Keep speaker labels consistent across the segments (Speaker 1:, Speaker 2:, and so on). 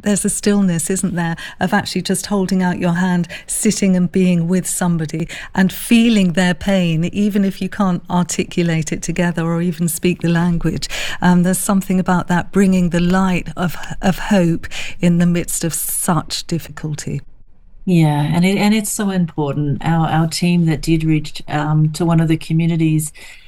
Speaker 1: there's a stillness, isn't there, of actually just holding out your hand, sitting and being with somebody and feeling their pain, even if you can't articulate it together or even speak the language. There's something about that, bringing the light of hope in the midst of such difficulty.
Speaker 2: Yeah, and it's so important. Our team that did reach to one of the communities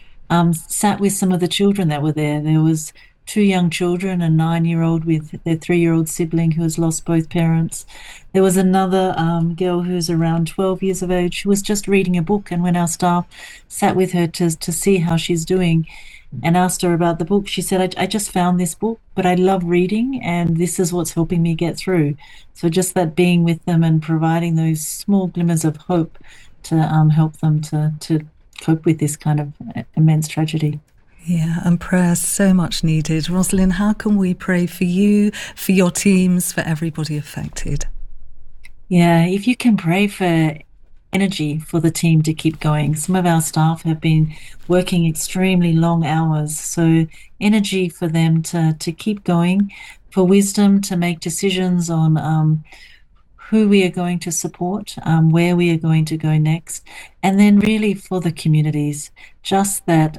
Speaker 2: sat with some of the children that were there. There was two young children, a 9-year-old with their 3-year-old sibling who has lost both parents. There was another girl who's around 12 years of age who was just reading a book, and when our staff sat with her to see how she's doing and asked her about the book, she said, I just found this book, but I love reading, and this is what's helping me get through. So just that being with them and providing those small glimmers of hope to help them to cope with this kind of immense tragedy.
Speaker 1: Yeah, and prayer so much needed. Rosalind, how can we pray for you, for your teams, for everybody affected?
Speaker 2: Yeah, if you can pray for energy for the team to keep going. Some of our staff have been working extremely long hours, so energy for them to keep going, for wisdom to make decisions on who we are going to support, where we are going to go next, and then really for the communities, just that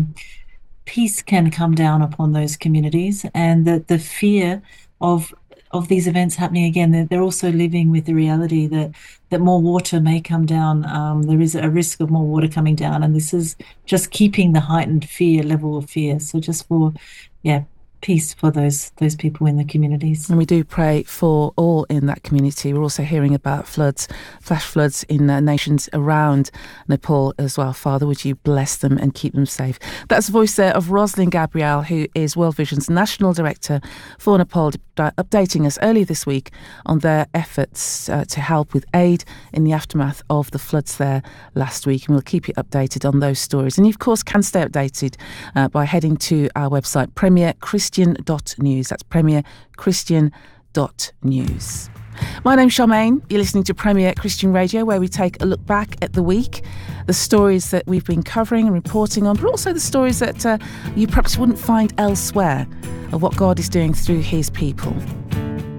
Speaker 2: peace can come down upon those communities, and that the fear of these events happening again, they're also living with the reality that more water may come down. There is a risk of more water coming down, and this is just keeping the heightened level of fear. So just for, peace for those people in the communities.
Speaker 3: And we do pray for all in that community. We're also hearing about floods, flash floods in nations around Nepal as well. Father, would you bless them and keep them safe? That's the voice there of Rosalind Gabriel, who is World Vision's National Director for Nepal, updating us earlier this week on their efforts to help with aid in the aftermath of the floods there last week. And we'll keep you updated on those stories. And you, of course, can stay updated by heading to our website, premierchristian.news. That's premierchristian.news. My name's Charmaine. You're listening to Premier Christian Radio, where we take a look back at the week, the stories that we've been covering and reporting on, but also the stories that you perhaps wouldn't find elsewhere, of what God is doing through his people.